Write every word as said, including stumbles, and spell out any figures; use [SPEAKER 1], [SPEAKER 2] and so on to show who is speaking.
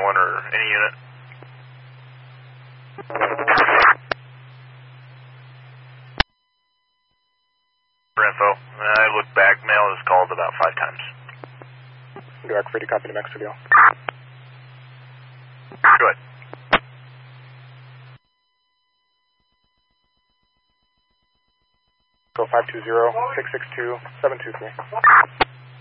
[SPEAKER 1] anyone or any unit? For info, I looked back, mail is called about five times.
[SPEAKER 2] Direct free to copy to Mexico.
[SPEAKER 1] Go ahead.
[SPEAKER 2] Go five two zero, six six two, seven two three.